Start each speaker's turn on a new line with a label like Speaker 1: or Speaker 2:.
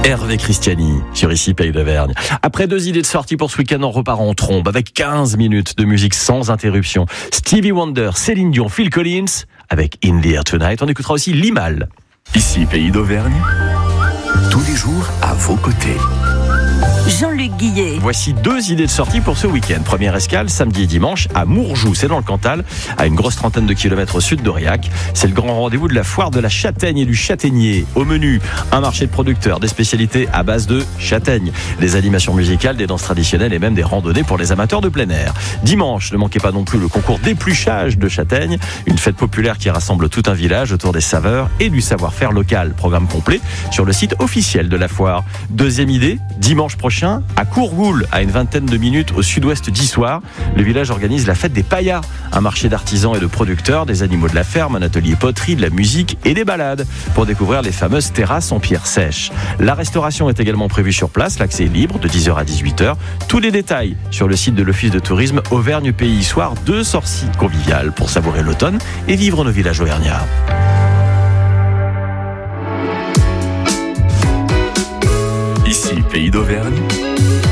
Speaker 1: Hervé Christiani, sur ici Pays d'Auvergne. Après 2 idées de sortie pour ce week-end, on repart en trombe avec 15 minutes de musique sans interruption. Stevie Wonder, Céline Dion, Phil Collins avec In the Air Tonight. On écoutera aussi Limal.
Speaker 2: Ici Pays d'Auvergne, tous les jours à vos côtés.
Speaker 3: Jean-Luc Guillet.
Speaker 1: Voici 2 idées de sortie pour ce week-end. Première escale, samedi et dimanche, à Mourjoux, c'est dans le Cantal, à une grosse trentaine de kilomètres au sud d'Aurillac. C'est le grand rendez-vous de la foire de la châtaigne et du châtaignier. Au menu, un marché de producteurs, des spécialités à base de châtaigne, des animations musicales, des danses traditionnelles et même des randonnées pour les amateurs de plein air. Dimanche, ne manquez pas non plus le concours d'épluchage de châtaignes, une fête populaire qui rassemble tout un village autour des saveurs et du savoir-faire local. Programme complet sur le site officiel de la foire. Deuxième idée, dimanche prochain, à Courgoul, à une vingtaine de minutes au sud-ouest d'Issoire, le village organise la fête des paillas, un marché d'artisans et de producteurs, des animaux de la ferme, un atelier poterie, de la musique et des balades pour découvrir les fameuses terrasses en pierre sèche. La restauration est également prévue sur place, l'accès est libre de 10h à 18h. Tous les détails sur le site de l'Office de tourisme Auvergne Pays Issoire, 2 sorties conviviales pour savourer l'automne et vivre nos villages auvergnats.
Speaker 2: Ici Pays d'Auvergne,